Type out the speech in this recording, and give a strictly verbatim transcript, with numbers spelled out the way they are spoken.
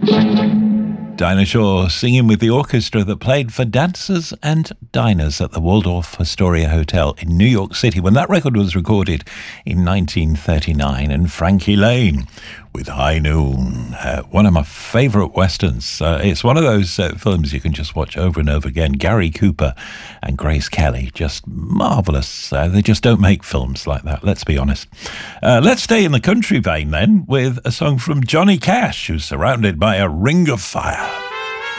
Dinah Shore singing with the orchestra that played for dancers and diners at the Waldorf Astoria Hotel in New York City when that record was recorded in nineteen thirty-nine. And Frankie Lane with High Noon, uh, one of my favourite westerns. Uh, it's one of those uh, films you can just watch over and over again. Gary Cooper and Grace Kelly, just marvellous. Uh, they just don't make films like that, let's be honest. Uh, let's stay in the country vein then with a song from Johnny Cash, who's surrounded by a ring of fire.